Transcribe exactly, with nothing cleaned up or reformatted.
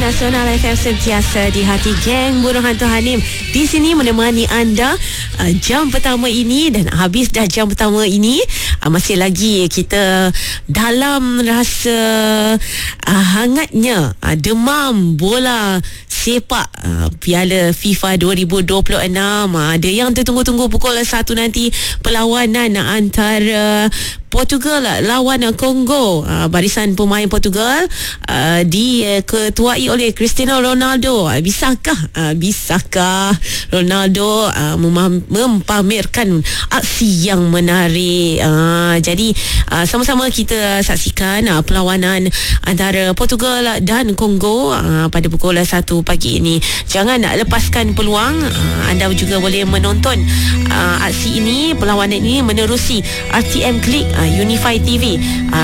Nasional F M sentiasa di hati geng Burung Hantu Hanim. Di sini menemani anda uh, jam pertama ini, dan habis dah jam pertama ini, uh, masih lagi kita dalam rasa uh, hangatnya uh, demam bola sepak uh, Piala FIFA dua ribu dua puluh enam. Uh, ada yang tertunggu-tunggu pukul satu nanti, perlawanan antara Portugal lawan Kongo. Uh, barisan pemain Portugal uh, diketuai oleh Cristiano Ronaldo. Uh, bisakah uh, bisakah Ronaldo uh, mem- mempamerkan aksi yang menarik? Uh, jadi uh, sama-sama kita saksikan uh, perlawanan antara Portugal dan Kongo uh, pada pukul satu pagi ini. Jangan uh, lepaskan peluang. Uh, anda juga boleh menonton uh, aksi ini, perlawanan ini menerusi R T M Klik uh, Unify T V. Uh,